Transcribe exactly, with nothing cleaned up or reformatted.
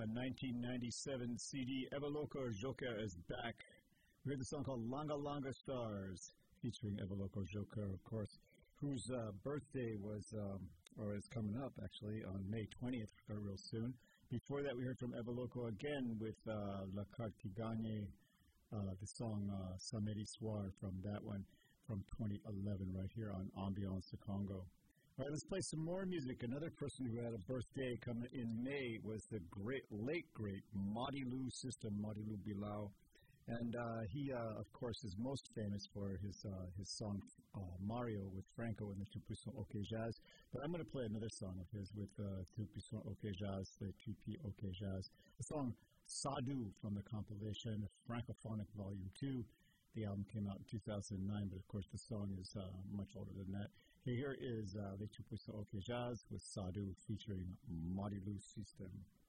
nineteen ninety-seven C D, Evoloko Joker is back. We heard the song called Langa Langa Stars, featuring Evoloko Joker, of course, whose uh, birthday was, um, or is coming up, actually, on May twentieth, uh, real soon. Before that, we heard from Evoloko again with uh, La Cartigane, uh, the song uh, Samedi Soir from that one from twenty eleven, right here on Ambiance de Congo. All right, let's play some more music. Another person who had a birthday coming in May was the great, late, great Madilu System, Madilu Bilal. And uh, he, uh, of course, is most famous for his uh, his song uh, Mario with Franco and the Tout Puissant OK Jazz. But I'm going to play another song of his with uh, Tout Puissant OK Jazz, the two P OK Jazz. The song Sadu from the compilation Francophonic Volume two. The album came out in two thousand nine, but of course the song is uh, much older than that. Here is uh, Les Tout Puissants OK Jazz with Sadu featuring Madilu System.